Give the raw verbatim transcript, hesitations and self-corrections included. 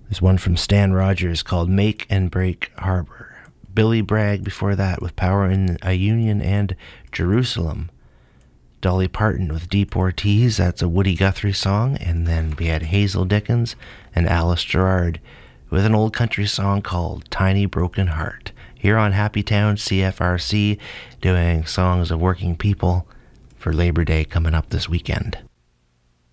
There's one from Stan Rogers called Make and Break Harbor. Billy Bragg before that with Power in a Union and Jerusalem. Dolly Parton with Deep Ortiz, that's a Woody Guthrie song. And then we had Hazel Dickens and Alice Gerrard with an old country song called Tiny Broken Heart. Here on Happy Town C F R C, doing songs of working people for Labor Day coming up this weekend.